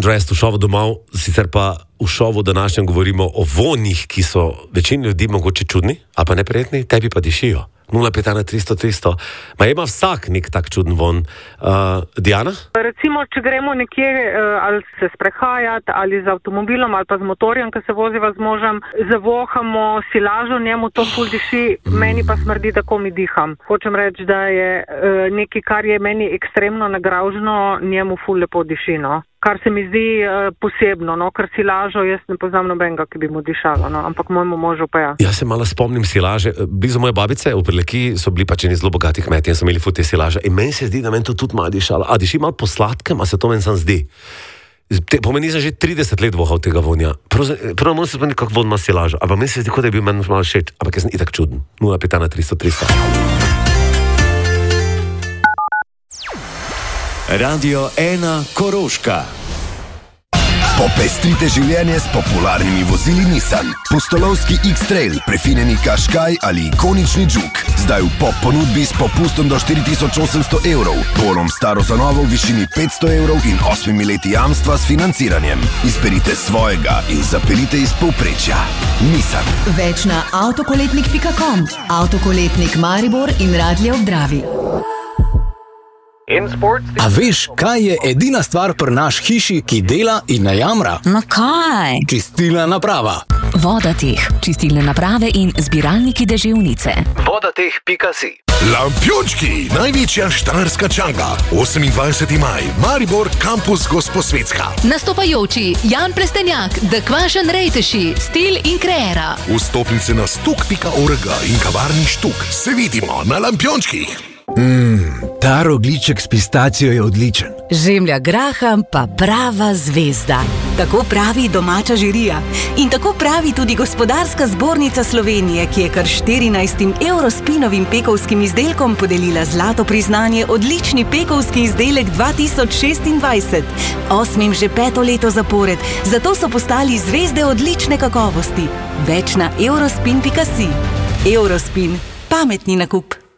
Undressed v šovu domov, sicer pa v šovu današnjem govorimo o vonjih, ki so večini ljudi mogoče čudni, a pa neprijetni, tebi pa dišijo. 051 300 300. Ma ima vsak nek tak čuden von. Diana? Recimo, če gremo nekje ali se sprehajati, ali z avtomobilom, ali pa z motorjem, ki se voziva z možem, zavohamo silažo, njemu to ful diši, meni pa smrdi, da komi diham. Hočem reči, da je nekaj, kar je meni ekstremno nagravžno, njemu ful lepo diši, no. Kar se mi zdi posebno, no, ker silažo jaz ne poznam nobenega, ki bi mu dišalo, no, ampak mojemu možu pa ja. Jaz se malo spomnim silaže, blizu moje babice, v Prleki so bili pač eni zelo bogati kmetje in so imeli ful te silaže in meni se zdi, da meni to tudi malo dišalo. A diši malo po sladkem, a se to meni sam zdi? Pomeni, da že 30 let vohal tega vonja. Prvo moram se spomniti, kako von ima silažo, ampak meni se zdi, kot da je bil meni malo všeč, ampak jaz sem itak čuden. 051 300 300. Radio 1 Koroška. Popestrite življenje s popularnimi vozili Nissan. Pustolovski X-Trail, prefinjeni Qashqai ali ikonični Juke. Zdaj v pop ponudbi s popustom do 4800 evrov. Polom staro za novo v višini 500 evrov in 8 leti jamstva s financiranjem. Izberite svojega in zapeljite iz povprečja. Nissan. Več na avtokoletnik.com, Avtokoletnik Maribor in Radlje ob Dravi. A veš, kaj je edina stvar pri naš hiši, ki dela in ne jamra? No kaj? Čistilna naprava. Vodateh, čistilne naprave in zbiralniki deževnice. Vodateh.si. Lampiončki, največja štajerska čanga. 28. maj, Maribor, kampus Gosposvetska. Nastopajoči Jan Plestenjak, The Kvašen Rejteši, Stil in Kreera. Vstopnice na stuk.org in kavarni Štuk. Se vidimo na Lampiončkih. Ta rogljiček s pistacijo je odličen. Žemlja graham pa prava zvezda. Tako pravi domača žirija. In tako pravi tudi Gospodarska zbornica Slovenije, ki je kar 14 Eurospinovim pekovskim izdelkom podelila zlato priznanje odlični pekovski izdelek 2026. 8. že 5. leto zapored, zato so postali zvezde odlične kakovosti. Več na eurospin.si. Eurospin. Pametni nakup.